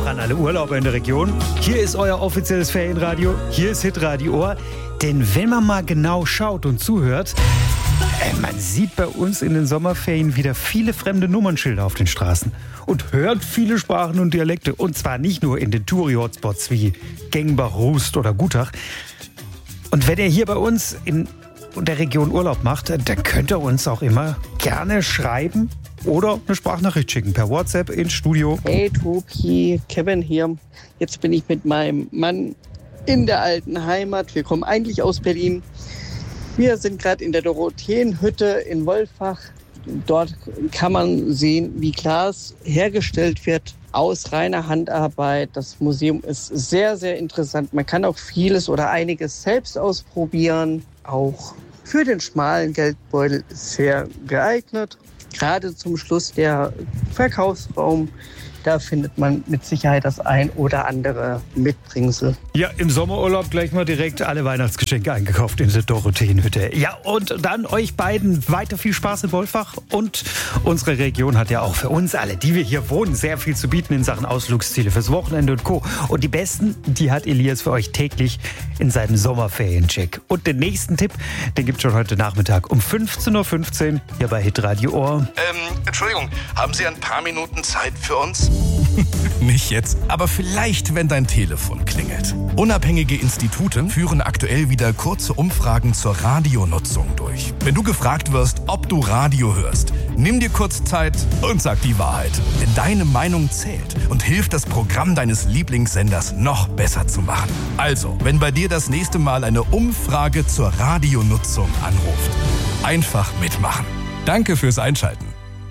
auch an alle Urlauber in der Region. Hier ist euer offizielles Ferienradio. Hier ist Hitradio Ohr. Denn wenn man mal genau schaut und zuhört, man sieht bei uns in den Sommerferien wieder viele fremde Nummernschilder auf den Straßen. Und hört viele Sprachen und Dialekte. Und zwar nicht nur in den Touri-Hotspots wie Gengbach, Rust oder Gutach. Und wenn ihr hier bei uns in der Region Urlaub macht, dann könnt ihr uns auch immer gerne schreiben oder eine Sprachnachricht schicken per WhatsApp ins Studio. Hey Tobi, Kevin hier. Jetzt bin ich mit meinem Mann in der alten Heimat. Wir kommen eigentlich aus Berlin. Wir sind gerade in der Dorotheenhütte in Wolfach. Dort kann man sehen, wie Glas hergestellt wird aus reiner Handarbeit. Das Museum ist sehr, sehr interessant. Man kann auch vieles oder einiges selbst ausprobieren. Auch für den schmalen Geldbeutel sehr geeignet. Gerade zum Schluss der Verkaufsraum. Da findet man mit Sicherheit das ein oder andere Mitbringsel. Ja, im Sommerurlaub gleich mal direkt alle Weihnachtsgeschenke eingekauft in der Dorotheenhütte. Ja, und dann euch beiden weiter viel Spaß in Wolfach. Und unsere Region hat ja auch für uns alle, die wir hier wohnen, sehr viel zu bieten in Sachen Ausflugsziele fürs Wochenende und Co. Und die besten, die hat Elias für euch täglich in seinem Sommerferiencheck. Und den nächsten Tipp, den gibt's schon heute Nachmittag um 15.15 Uhr hier bei Hitradio Ohr. Entschuldigung, haben Sie ein paar Minuten Zeit für uns? Nicht jetzt, aber vielleicht, wenn dein Telefon klingelt. Unabhängige Institute führen aktuell wieder kurze Umfragen zur Radionutzung durch. Wenn du gefragt wirst, ob du Radio hörst, nimm dir kurz Zeit und sag die Wahrheit. Denn deine Meinung zählt und hilft, das Programm deines Lieblingssenders noch besser zu machen. Also, wenn bei dir das nächste Mal eine Umfrage zur Radionutzung anruft, einfach mitmachen. Danke fürs Einschalten.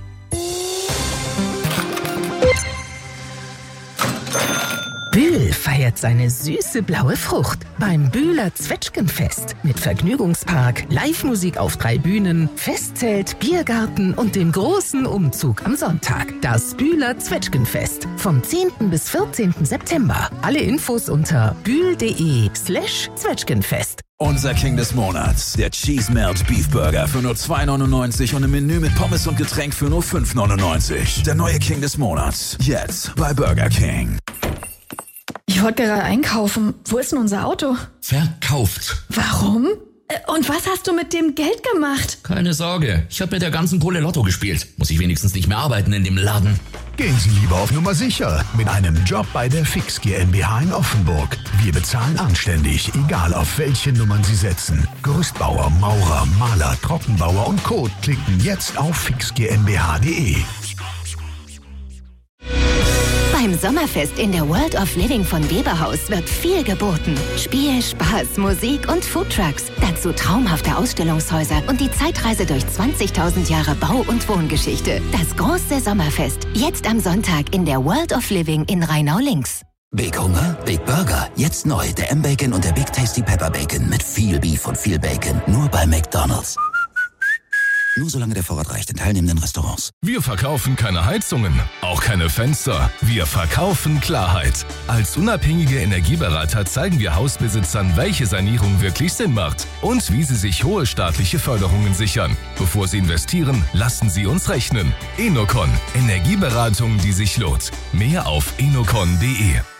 Bühl feiert seine süße blaue Frucht beim Bühler Zwetschgenfest mit Vergnügungspark, Live-Musik auf 3 Bühnen, Festzelt, Biergarten und dem großen Umzug am Sonntag. Das Bühler Zwetschgenfest vom 10. bis 14. September. Alle Infos unter bühl.de/Zwetschgenfest. Unser King des Monats, der Cheese Melt Beef Burger für nur 2,99 und im Menü mit Pommes und Getränk für nur 5,99. Der neue King des Monats, jetzt bei Burger King. Ich wollte gerade einkaufen. Wo ist denn unser Auto? Verkauft. Warum? Und was hast du mit dem Geld gemacht? Keine Sorge, ich habe mit der ganzen Kohle Lotto gespielt. Muss ich wenigstens nicht mehr arbeiten in dem Laden. Gehen Sie lieber auf Nummer sicher mit einem Job bei der Fix GmbH in Offenburg. Wir bezahlen anständig, egal auf welche Nummern Sie setzen. Gerüstbauer, Maurer, Maler, Trockenbauer und Co. Klicken jetzt auf fixgmbh.de. Beim Sommerfest in der World of Living von Weberhaus wird viel geboten. Spiel, Spaß, Musik und Foodtrucks. Dazu traumhafte Ausstellungshäuser und die Zeitreise durch 20.000 Jahre Bau- und Wohngeschichte. Das große Sommerfest. Jetzt am Sonntag in der World of Living in Rheinau-Links. Big Hunger? Big Burger. Jetzt neu. Der M-Bacon und der Big Tasty Pepper Bacon. Mit viel Beef und viel Bacon. Nur bei McDonald's. Nur solange der Vorrat reicht in teilnehmenden Restaurants. Wir verkaufen keine Heizungen, auch keine Fenster. Wir verkaufen Klarheit. Als unabhängige Energieberater zeigen wir Hausbesitzern, welche Sanierung wirklich Sinn macht und wie sie sich hohe staatliche Förderungen sichern. Bevor sie investieren, lassen sie uns rechnen. Enocon. Energieberatung, die sich lohnt. Mehr auf enocon.de.